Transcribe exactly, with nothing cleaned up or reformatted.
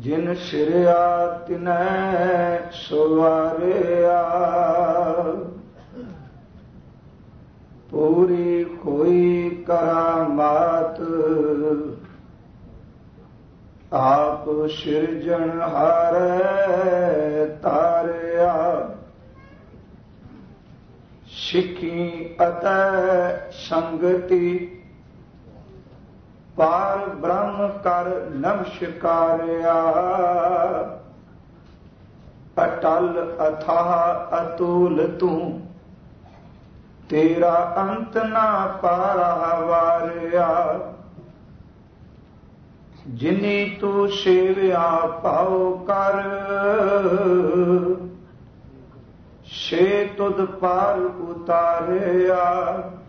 ਜਿਨ ਸਿਰਿਆ ਤਿਨੈ ਸਵਾਰਿਆ। ਪੂਰੀ ਕੋਈ ਕਰਾਮਾਤ ਆਪ ਸਿਰਜਣਹਾਰ ਤਾਰਿਆ। ਸਿੱਖੀ ਅਤੈ ਸੰਗਤੀ ਪਾਰ ਬ੍ਰਹਮ ਕਰ ਨਮਸਕਾਰਿਆ। ਅਟਲ ਅਥਾਹ ਅਤੁਲ ਤੂੰ ਤੇਰਾ ਅੰਤ ਨਾ ਪਾਰਾ ਵਾਰਿਆ। ਜਿਨੀ ਤੂੰ ਸੇਵਿਆ ਪਾਉ ਕਰ ਸੇ ਤੁਧ ਪਾਰ ਉਤਾਰਿਆ।